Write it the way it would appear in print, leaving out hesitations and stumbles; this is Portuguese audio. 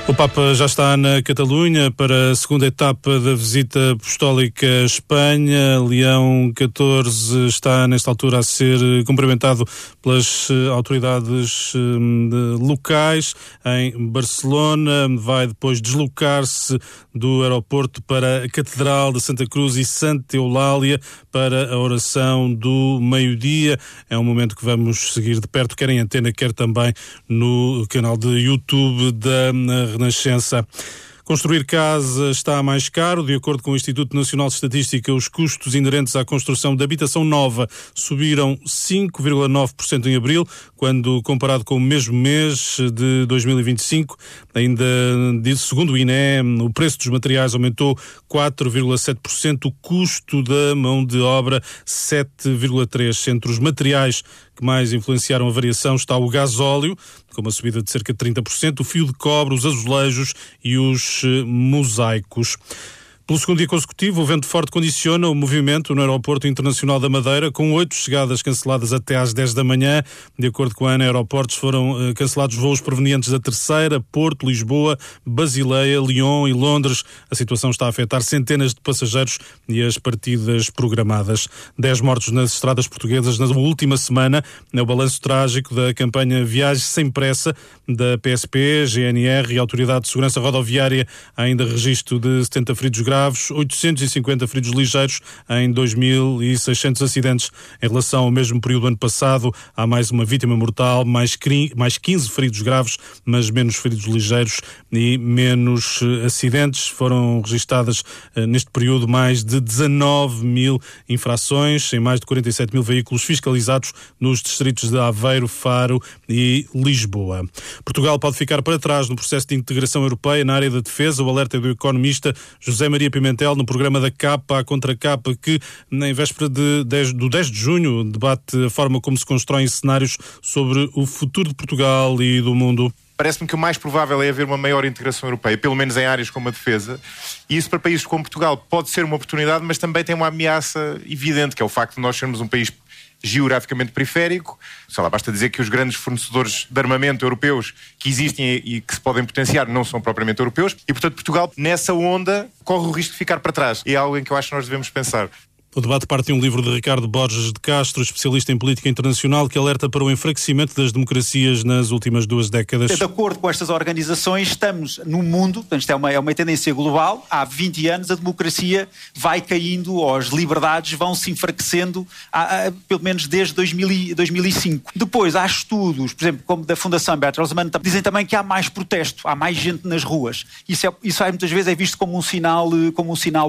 O Papa já está na Catalunha para a segunda etapa da visita apostólica à Espanha. Leão XIV está nesta altura a ser cumprimentado pelas autoridades locais em Barcelona. Vai depois deslocar-se do aeroporto para a Catedral de Santa Cruz e Santa Eulália para a oração do meio-dia. É um momento que vamos seguir de perto, quer em antena, quer também no canal de YouTube da Renascença. Construir casa está mais caro. De acordo com o Instituto Nacional de Estatística, os custos inerentes à construção de habitação nova subiram 5,9% em abril, quando comparado com o mesmo mês de 2025. Ainda, segundo o INE, o preço dos materiais aumentou 4,7%, o custo da mão de obra 7,3%. Entre os materiais que mais influenciaram a variação está o gasóleo, com uma subida de cerca de 30%, o fio de cobre, os azulejos e os mosaicos. Pelo segundo dia consecutivo, o vento forte condiciona o movimento no Aeroporto Internacional da Madeira, com 8 chegadas canceladas até às 10 da manhã. De acordo com a ANA Aeroportos, foram cancelados voos provenientes da Terceira, Porto, Lisboa, Basileia, Lyon e Londres. A situação está a afetar centenas de passageiros e as partidas programadas. 10 mortos nas estradas portuguesas na última semana. É o balanço trágico da campanha Viagens Sem Pressa da PSP, GNR e Autoridade de Segurança Rodoviária. Há ainda registro de 70 feridos graves, 850 feridos ligeiros em 2.600 acidentes. Em relação ao mesmo período do ano passado, há mais uma vítima mortal, mais 15 feridos graves, mas menos feridos ligeiros e menos acidentes. Foram registadas neste período mais de 19 mil infrações, em mais de 47 mil veículos fiscalizados nos distritos de Aveiro, Faro e Lisboa. Portugal pode ficar para trás no processo de integração europeia na área da defesa. O alerta é do economista José Maria Pimentel no programa da Capa à Contracapa, que em véspera do 10 de junho debate a forma como se constroem cenários sobre o futuro de Portugal e do mundo. Parece-me que o mais provável é haver uma maior integração europeia, pelo menos em áreas como a defesa, e isso para países como Portugal pode ser uma oportunidade, mas também tem uma ameaça evidente, que é o facto de nnós sermos um país geograficamente periférico. Sei lá, basta dizer que os grandes fornecedores de armamento europeus que existem e que se podem potenciar não são propriamente europeus, e portanto Portugal nessa onda corre o risco de ficar para trás. É algo em que eu acho que nós devemos pensar. O debate parte de um livro de Ricardo Borges de Castro, especialista em política internacional, que alerta para o enfraquecimento das democracias nas últimas 2 décadas. De acordo com estas organizações, estamos no mundo, portanto, isto é uma tendência global, há 20 anos a democracia vai caindo, ou as liberdades vão se enfraquecendo, pelo menos desde 2005. Depois há estudos, por exemplo, como da Fundação Bertelsmann, dizem também que há mais protesto, há mais gente nas ruas. Isso muitas vezes é visto como um sinal